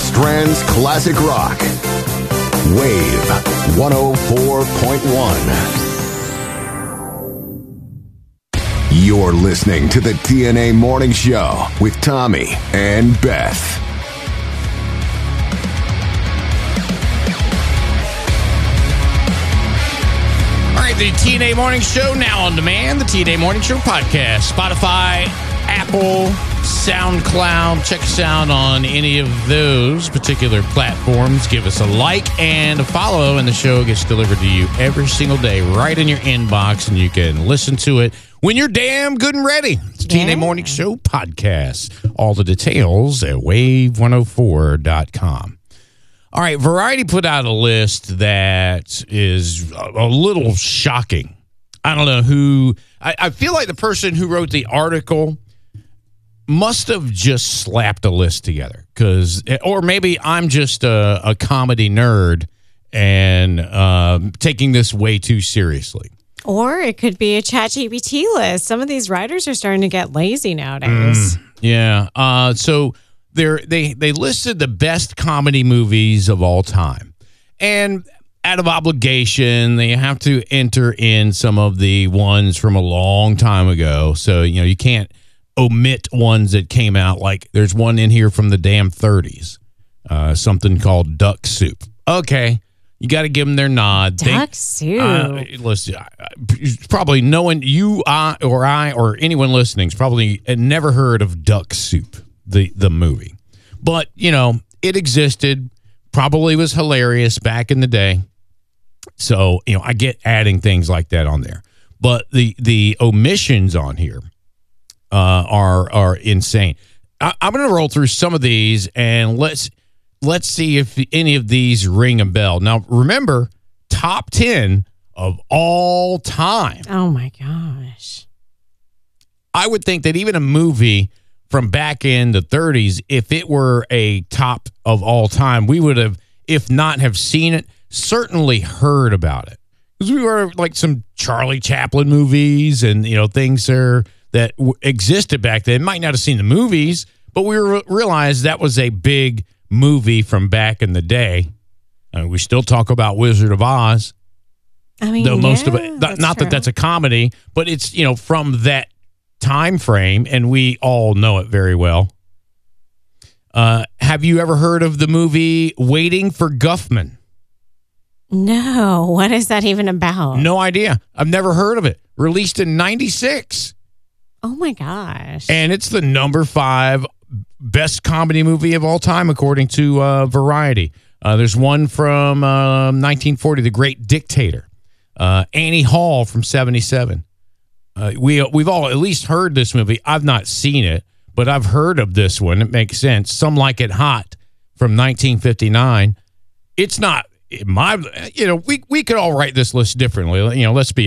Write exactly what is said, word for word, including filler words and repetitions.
Strand's Classic Rock. Wave one oh four point one. You're listening to the T N A Morning Show with Tommy and Beth. All right, the T N A Morning Show now on demand. The T N A Morning Show podcast, Spotify, Apple, SoundCloud. Check us out on any of those particular platforms. Give us a like and a follow, and the show gets delivered to you every single day right in your inbox, and you can listen to it when you're damn good and ready. It's the yeah. T N A Morning Show podcast. All the details at wave one oh four dot com. All right, Variety put out a list that is a little shocking. I don't know who... I, I feel like the person who wrote the article must have just slapped a list together, because, or maybe I'm just a, a comedy nerd and uh, taking this way too seriously. Or it could be a ChatGPT list. Some of these writers are starting to get lazy nowadays. Mm, yeah. Uh, so they're, they they listed the best comedy movies of all time, and out of obligation, they have to enter in some of the ones from a long time ago. So you know you can't omit ones that came out. Like there's one in here from the damn thirties, uh, something called Duck Soup. Okay, you got to give them their nod. Duck they, Soup. Uh, listen, probably no one, you, I, or I, or anyone listening, has probably never heard of Duck Soup, the the movie. But you know, it existed. Probably was hilarious back in the day. So you know, I get adding things like that on there. But the the omissions on here Uh, are are insane. I, I'm going to roll through some of these and let's let's see if any of these ring a bell. Now, remember, top ten of all time. Oh my gosh! I would think that even a movie from back in the thirties, if it were a top of all time, we would have, if not have seen it, certainly heard about it, because we were like some Charlie Chaplin movies and you know things there that w- existed back then. Might not have seen the movies, but we re- realized that was a big movie from back in the day. Uh, we still talk about Wizard of Oz. I mean, though most yeah, of it, not, not true. that that's a comedy, but it's you know from that time frame, and we all know it very well. Uh, have you ever heard of the movie Waiting for Guffman? No, what is that even about? No idea. I've never heard of it. Released in ninety-six. Oh my gosh. And it's the number five best comedy movie of all time, according to uh, Variety. Uh, there's one from uh, nineteen forty, The Great Dictator. Uh, Annie Hall from seventy-seven. Uh, we, we've all at least heard this movie. I've not seen it, but I've heard of this one. It makes sense. Some Like It Hot from nineteen fifty-nine. It's not my, you know, we, we could all write this list differently. You know, let's be